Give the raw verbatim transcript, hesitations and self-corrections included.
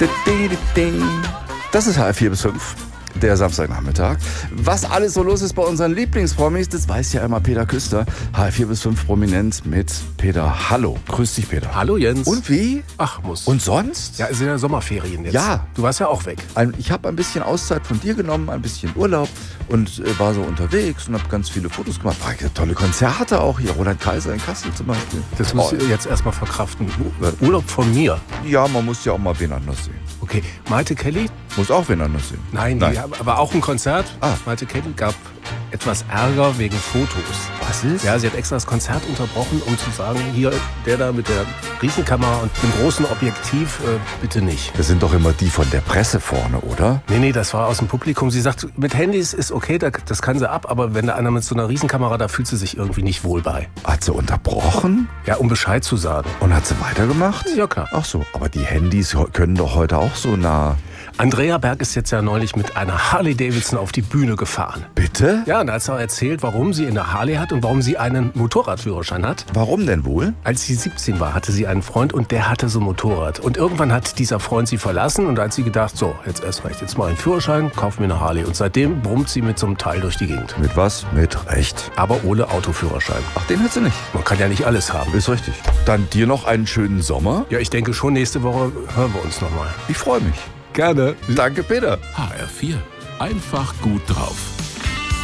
Das ist H R vier bis fünf. Der Samstagnachmittag. Was alles so los ist bei unseren Lieblingspromis, das weiß ja immer Peter Küster. H R vier bis fünf prominent mit Peter. Hallo. Grüß dich, Peter. Hallo, Jens. Und wie? Ach, muss. Und sonst? Ja, es sind ja Sommerferien jetzt. Ja. Du warst ja auch weg. Ein, ich habe ein bisschen Auszeit von dir genommen, ein bisschen Urlaub und äh, war so unterwegs und habe ganz viele Fotos gemacht. War ja tolle Konzerte auch hier. Roland Kaiser in Kassel zum Beispiel. Das musst Oh. du jetzt erstmal verkraften. Urlaub von mir. Ja, man muss ja auch mal wen anders sehen. Okay, Maite Kelly? Muss auch wen anders sehen. Nein, Nein. Die, aber auch ein Konzert. Ah. Maite Kelly gab etwas Ärger wegen Fotos. Was ist? Ja, sie hat extra das Konzert unterbrochen, um zu sagen, hier, der da mit der Riesenkamera und dem großen Objektiv, äh, bitte nicht. Das sind doch immer die von der Presse vorne, oder? Nee, nee, das war aus dem Publikum. Sie sagt, mit Handys ist okay, das kann sie ab, aber wenn da einer mit so einer Riesenkamera, da fühlt sie sich irgendwie nicht wohl bei. Hat sie unterbrochen? Ja, um Bescheid zu sagen. Und hat sie weitergemacht? Ja, klar. Ach so, aber die Handys können doch heute auch so nah. Andrea Berg ist jetzt ja neulich mit einer Harley Davidson auf die Bühne gefahren. Bitte? Ja, und da hat sie auch erzählt, warum sie eine Harley hat und warum sie einen Motorradführerschein hat. Warum denn wohl? Als sie siebzehn war, hatte sie einen Freund und der hatte so ein Motorrad. Und irgendwann hat dieser Freund sie verlassen und da hat sie gedacht, so, jetzt erst recht, jetzt mal einen Führerschein, kauf mir eine Harley. Und seitdem brummt sie mit so einem Teil durch die Gegend. Mit was? Mit Recht. Aber ohne Autoführerschein. Ach, den hat sie nicht. Man kann ja nicht alles haben. Ist richtig. Dann dir noch einen schönen Sommer. Ja, ich denke schon, nächste Woche hören wir uns nochmal. Ich freue mich. Gerne. Danke, Peter. H R vier. Einfach gut drauf.